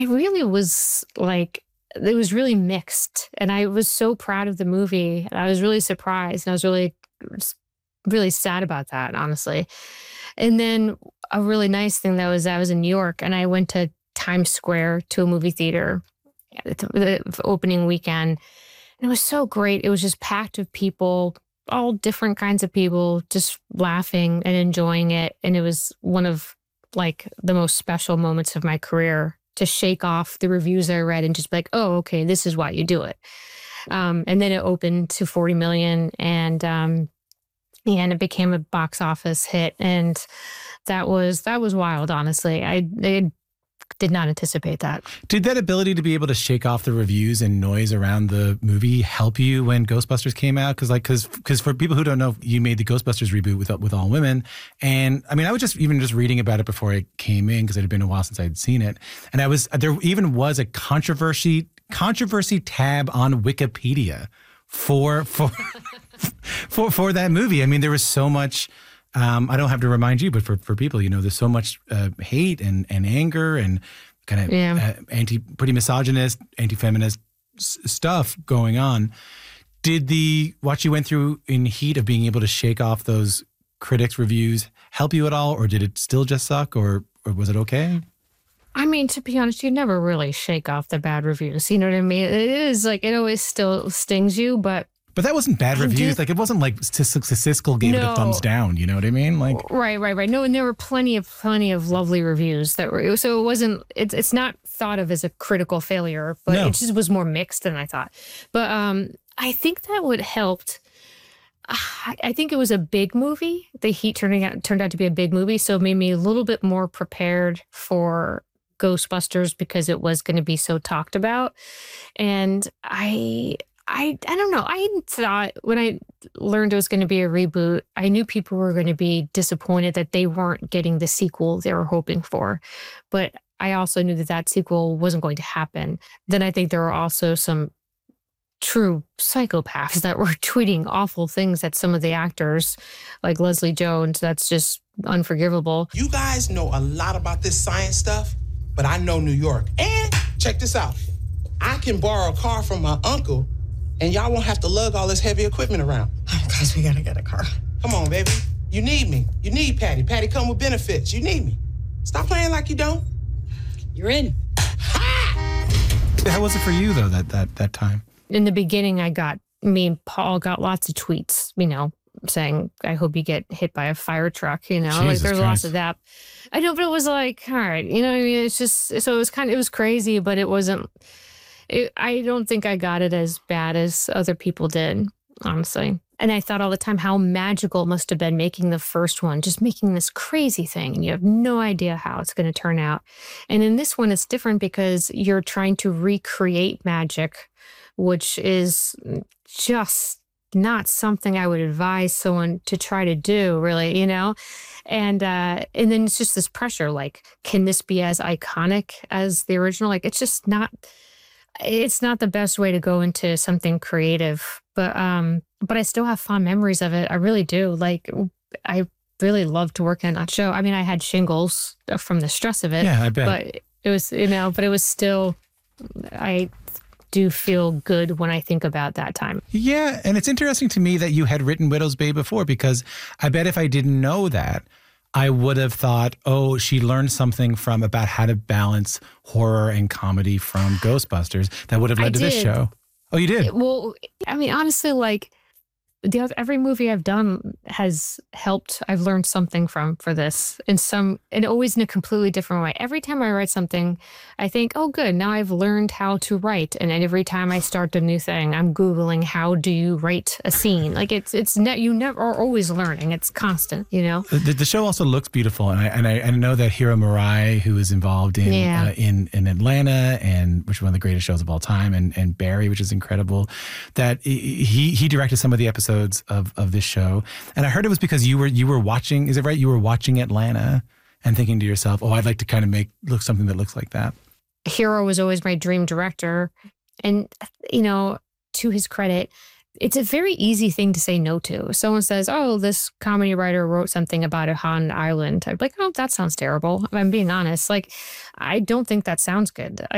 I really was like, it was really mixed. And I was so proud of the movie. And I was really surprised. And I was really sad about that, honestly. And then a really nice thing that was I was in New York and I went to Times Square to a movie theater the opening weekend. And it was so great. It was just packed with people, all different kinds of people, just laughing and enjoying it. And it was one of like the most special moments of my career to shake off the reviews I read and just be like, oh, okay, this is why you do it. And then it opened to 40 million and it became a box office hit. And that was wild, honestly. I did not anticipate that. Did that ability to be able to shake off the reviews and noise around the movie help you when Ghostbusters came out? Because for people who don't know, you made the Ghostbusters reboot with all women. And I mean, I was just reading about it before I came in because it had been a while since I'd seen it. And there even was a controversy tab on Wikipedia for for that movie. I mean, there was so much. I don't have to remind you, but for people, there's so much hate and anger and kind of pretty misogynist, anti-feminist stuff going on. Did what you went through in heat of being able to shake off those critics' reviews help you at all, or did it still just suck, or was it okay? I mean, to be honest, you never really shake off the bad reviews. You know what I mean? It is like, it always still stings you, but that wasn't bad reviews. Like, it wasn't like Siskel gave it a thumbs down. You know what I mean? Like, right. No, and there were plenty of lovely reviews that were. So it wasn't. It's not thought of as a critical failure, but it just was more mixed than I thought. But I think that would helped. I think it was a big movie. The Heat turned out to be a big movie, so it made me a little bit more prepared for Ghostbusters because it was going to be so talked about, and I don't know. I thought when I learned it was going to be a reboot, I knew people were going to be disappointed that they weren't getting the sequel they were hoping for. But I also knew that sequel wasn't going to happen. Then I think there were also some true psychopaths that were tweeting awful things at some of the actors, like Leslie Jones. That's just unforgivable. You guys know a lot about this science stuff, but I know New York. And check this out. I can borrow a car from my uncle and y'all won't have to lug all this heavy equipment around. Oh, guys, we gotta get a car. Come on, baby. You need me. You need Patty. Patty come with benefits. You need me. Stop playing like you don't. You're in. Ha! How was it for you, though, that time? In the beginning, me and Paul got lots of tweets, saying, I hope you get hit by a fire truck, Jesus like there's Christ. lots of that. I know, but it was like, all right, what I mean? It's just, so it was crazy, but it wasn't. I don't think I got it as bad as other people did, honestly. And I thought all the time how magical it must have been making the first one, just making this crazy thing. And you have no idea how it's going to turn out. And in this one, it's different because you're trying to recreate magic, which is just not something I would advise someone to try to do, really, And then it's just this pressure, like, can this be as iconic as the original? Like, it's just not. It's not the best way to go into something creative, but I still have fond memories of it. I really do. Like, I really love to work on that show. I mean, I had shingles from the stress of it. Yeah, I bet. But it was, but it was still, I do feel good when I think about that time. Yeah, and it's interesting to me that you had written Widow's Bay before, because I bet if I didn't know that, I would have thought, oh, she learned something about how to balance horror and comedy from Ghostbusters that would have led to this show. Oh, you did? Well, I mean, honestly, like, every movie I've done has helped. I've learned something for this and always in a completely different way. Every time I write something, I think, oh, good, now I've learned how to write. And every time I start a new thing, I'm Googling, how do you write a scene? Like, you never are always learning. It's constant, The show also looks beautiful. And I know that Hiro Murai, who is involved in Atlanta, and which is one of the greatest shows of all time, and Barry, which is incredible, that he directed some of the episodes of this show. And I heard it was because you were watching, is it right? You were watching Atlanta and thinking to yourself, oh, I'd like to kind of look something that looks like that. Hiro was always my dream director. And, to his credit, it's a very easy thing to say no to. If someone says, oh, this comedy writer wrote something about a Han Island, I'd be like, oh, that sounds terrible. If I'm being honest, like, I don't think that sounds good.